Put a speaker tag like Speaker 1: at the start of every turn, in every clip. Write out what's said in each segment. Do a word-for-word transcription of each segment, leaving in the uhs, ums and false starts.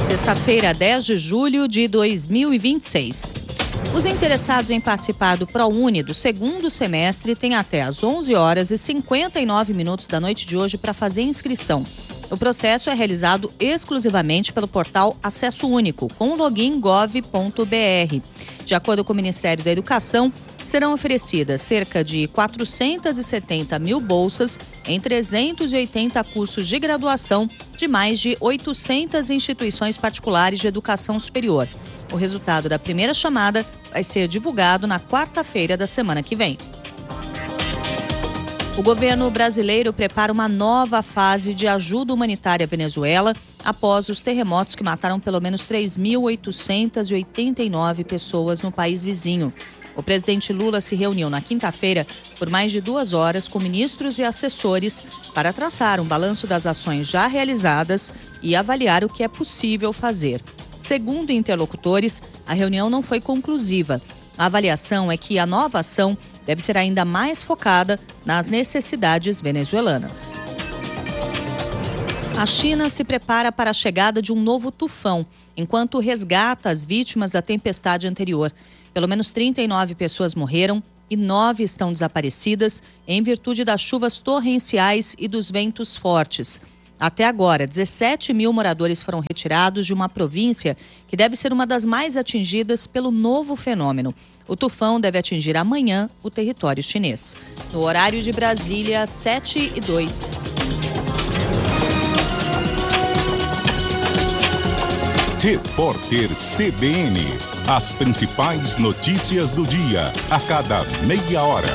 Speaker 1: Sexta-feira, dez de julho de dois mil e vinte e seis. Os interessados em participar do ProUni do segundo semestre têm até às onze horas e cinquenta e nove minutos da noite de hoje para fazer inscrição. O processo é realizado exclusivamente pelo portal Acesso Único, com o login gov ponto br. De acordo com o Ministério da Educação, serão oferecidas cerca de quatrocentas e setenta mil bolsas em trezentos e oitenta cursos de graduação de mais de oitocentas instituições particulares de educação superior. O resultado da primeira chamada vai ser divulgado na quarta-feira da semana que vem. O governo brasileiro prepara uma nova fase de ajuda humanitária à Venezuela após os terremotos que mataram pelo menos três mil oitocentas e oitenta e nove pessoas no país vizinho. O presidente Lula se reuniu na quinta-feira por mais de duas horas com ministros e assessores para traçar um balanço das ações já realizadas e avaliar o que é possível fazer. Segundo interlocutores, a reunião não foi conclusiva. A avaliação é que a nova ação deve ser ainda mais focada nas necessidades venezuelanas. A China se prepara para a chegada de um novo tufão, enquanto resgata as vítimas da tempestade anterior. Pelo menos trinta e nove pessoas morreram e nove estão desaparecidas em virtude das chuvas torrenciais e dos ventos fortes. Até agora, dezessete mil moradores foram retirados de uma província que deve ser uma das mais atingidas pelo novo fenômeno. O tufão deve atingir amanhã o território chinês. No horário de Brasília, sete e dois.
Speaker 2: Repórter C B N. As principais notícias do dia, a cada meia hora.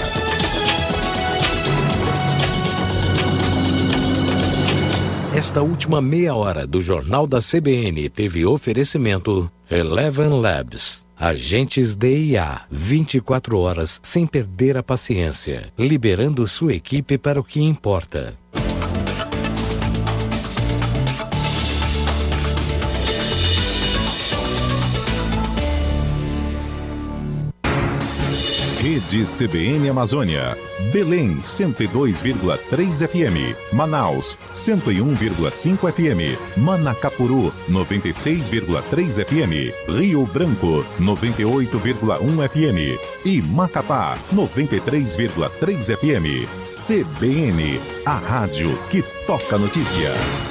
Speaker 3: Esta última meia hora do Jornal da C B N teve oferecimento Eleven Labs. Agentes D I A, vinte e quatro horas sem perder a paciência, liberando sua equipe para o que importa.
Speaker 2: Rede C B N Amazônia. Belém, cento e dois vírgula três F M. Manaus, cento e um vírgula cinco F M. Manacapuru, noventa e seis vírgula três F M. Rio Branco, noventa e oito vírgula um F M. E Macapá, noventa e três vírgula três F M. C B N, a rádio que toca notícia.